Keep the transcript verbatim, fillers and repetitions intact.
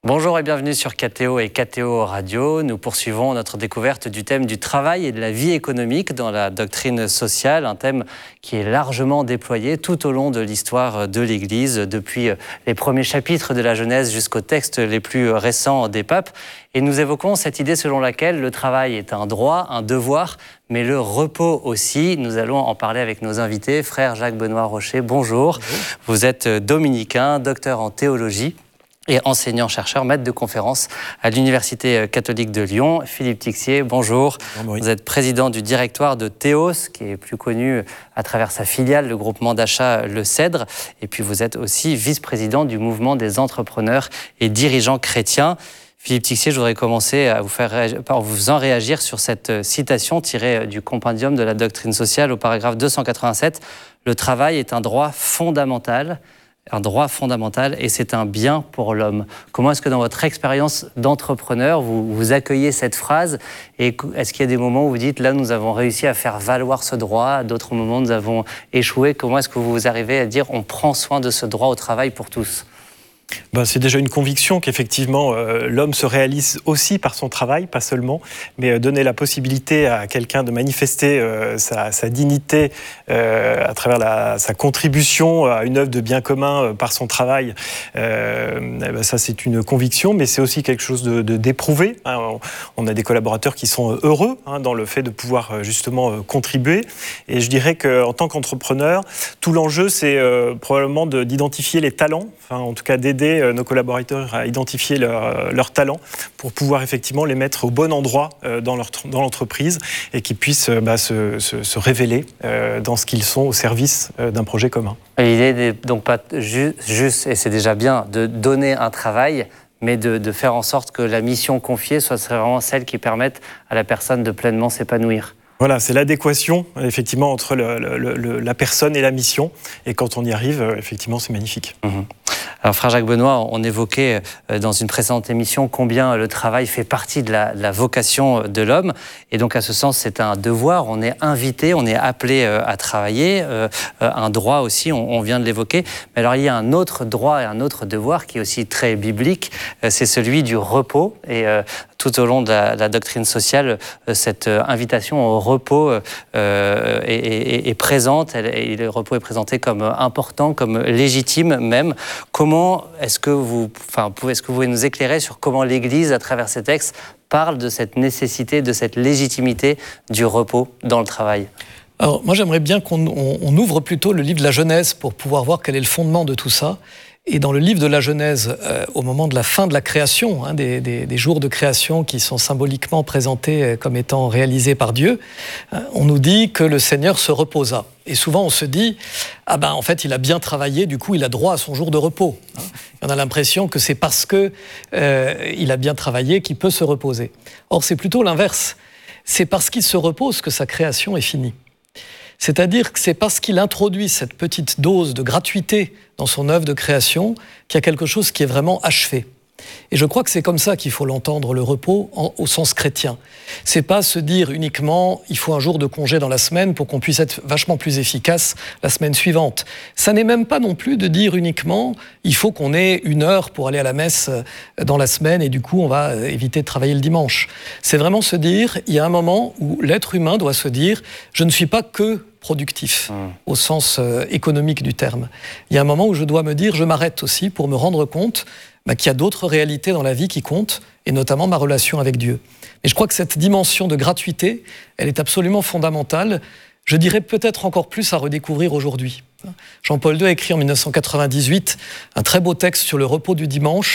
Bonjour et bienvenue sur K T O et K T O Radio. Nous poursuivons notre découverte du thème du travail et de la vie économique dans la doctrine sociale, un thème qui est largement déployé tout au long de l'histoire de l'Église, depuis les premiers chapitres de la Genèse jusqu'aux textes les plus récents des papes. Et nous évoquons cette idée selon laquelle le travail est un droit, un devoir, mais le repos aussi. Nous allons en parler avec nos invités. Frère Jacques-Benoît Rocher, bonjour. Bonjour. Vous êtes dominicain, docteur en théologie et enseignant-chercheur, maître de conférence à l'Université catholique de Lyon. Philippe Tixier, bonjour. bonjour Vous êtes président du directoire de Théos, qui est plus connu à travers sa filiale, le groupement d'achat Le Cèdre. Et puis vous êtes aussi vice-président du mouvement des entrepreneurs et dirigeants chrétiens. Philippe Tixier, je voudrais commencer à vous faire réagir, par vous en réagir sur cette citation tirée du compendium de la doctrine sociale au paragraphe deux cent quatre-vingt-sept. Le travail est un droit fondamental. Un droit fondamental et c'est un bien pour l'homme. Comment est-ce que dans votre expérience d'entrepreneur, vous, vous accueillez cette phrase et est-ce qu'il y a des moments où vous dites là nous avons réussi à faire valoir ce droit, à d'autres moments nous avons échoué? Comment est-ce que vous arrivez à dire on prend soin de ce droit au travail pour tous? Ben, c'est déjà une conviction qu'effectivement euh, l'homme se réalise aussi par son travail, pas seulement, mais euh, donner la possibilité à quelqu'un de manifester euh, sa, sa dignité euh, à travers la, sa contribution à une œuvre de bien commun euh, par son travail, euh, ben, ça c'est une conviction, mais c'est aussi quelque chose de, de, d'éprouvé. Hein. On, on a des collaborateurs qui sont heureux hein, dans le fait de pouvoir justement euh, contribuer, et je dirais qu'en tant qu'entrepreneur, tout l'enjeu c'est euh, probablement de, d'identifier les talents, enfin en tout cas d'aider nos collaborateurs à identifier leurs leur talents pour pouvoir effectivement les mettre au bon endroit dans, leur, dans l'entreprise et qu'ils puissent bah, se, se, se révéler dans ce qu'ils sont au service d'un projet commun. L'idée n'est donc pas ju- juste, et c'est déjà bien, de donner un travail, mais de, de faire en sorte que la mission confiée soit vraiment celle qui permette à la personne de pleinement s'épanouir. Voilà, c'est l'adéquation effectivement entre le, le, le, la personne et la mission. Et quand on y arrive, effectivement, c'est magnifique. Mmh. Alors, frère Jacques-Benoît, on évoquait dans une précédente émission combien le travail fait partie de la, de la vocation de l'homme. Et donc, à ce sens, c'est un devoir. On est invité, on est appelé à travailler. Euh, un droit aussi, on, on vient de l'évoquer. Mais alors, il y a un autre droit et un autre devoir qui est aussi très biblique. C'est celui du repos. Et euh, tout au long de la, de la doctrine sociale, cette invitation au repos euh, est, est, est présente. Elle, et le repos est présenté comme important, comme légitime même. Comment est-ce que vous, enfin, est-ce que vous pouvez nous éclairer sur comment l'Église, à travers ces textes, parle de cette nécessité, de cette légitimité du repos dans le travail? Alors, moi, j'aimerais bien qu'on on, on ouvre plutôt le livre de la Genèse pour pouvoir voir quel est le fondement de tout ça. Et dans le livre de la Genèse, euh, au moment de la fin de la création, hein, des, des, des jours de création qui sont symboliquement présentés comme étant réalisés par Dieu, hein, on nous dit que le Seigneur se reposa. Et souvent, on se dit, ah ben, en fait, il a bien travaillé, du coup, il a droit à son jour de repos. Hein. On a l'impression que c'est parce que euh, il a bien travaillé qu'il peut se reposer. Or, c'est plutôt l'inverse. C'est parce qu'il se repose que sa création est finie. C'est-à-dire que c'est parce qu'il introduit cette petite dose de gratuité dans son œuvre de création qu'il y a quelque chose qui est vraiment achevé. Et je crois que c'est comme ça qu'il faut l'entendre, le repos, en, au sens chrétien. C'est pas se dire uniquement il faut un jour de congé dans la semaine pour qu'on puisse être vachement plus efficace la semaine suivante. Ça n'est même pas non plus de dire uniquement il faut qu'on ait une heure pour aller à la messe dans la semaine et du coup on va éviter de travailler le dimanche. C'est vraiment se dire il y a un moment où l'être humain doit se dire je ne suis pas que productif, mmh. au sens euh, économique du terme. Il y a un moment où je dois me dire je m'arrête aussi pour me rendre compte bah, qu'il y a d'autres réalités dans la vie qui comptent, et notamment ma relation avec Dieu. Mais je crois que cette dimension de gratuité, elle est absolument fondamentale, je dirais peut-être encore plus à redécouvrir aujourd'hui. Jean-Paul deux a écrit en mille neuf cent quatre-vingt-dix-huit un très beau texte sur le repos du dimanche,